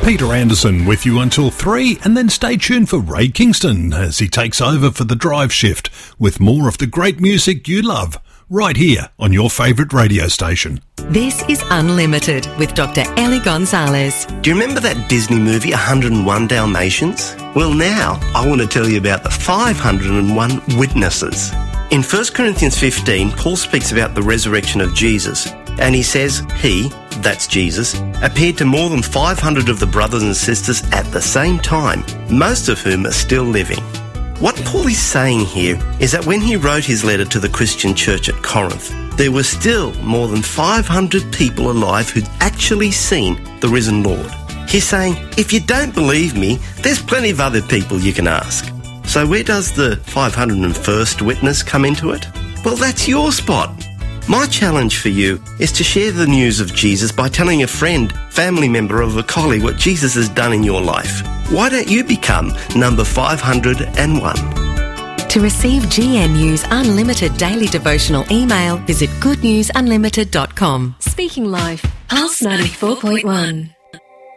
Peter Anderson with you until 3, and then stay tuned for Ray Kingston as he takes over for the drive shift with more of the great music you love right here on your favourite radio station. This is Unlimited with Dr. Ellie Gonzalez. Do you remember that Disney movie 101 Dalmatians? Well, now I want to tell you about the 501 witnesses. In 1 Corinthians 15, Paul speaks about the resurrection of Jesus, and he says he, that's Jesus, appeared to more than 500 of the brothers and sisters at the same time, most of whom are still living. What Paul is saying here is that when he wrote his letter to the Christian church at Corinth, there were still more than 500 people alive who'd actually seen the risen Lord. He's saying, if you don't believe me, there's plenty of other people you can ask. So where does the 501st witness come into it? Well, that's your spot. My challenge for you is to share the news of Jesus by telling a friend, family member, or a colleague what Jesus has done in your life. Why don't you become number 501? To receive GNU's Unlimited Daily Devotional email, visit goodnewsunlimited.com. Speaking Life, Pulse 94.1.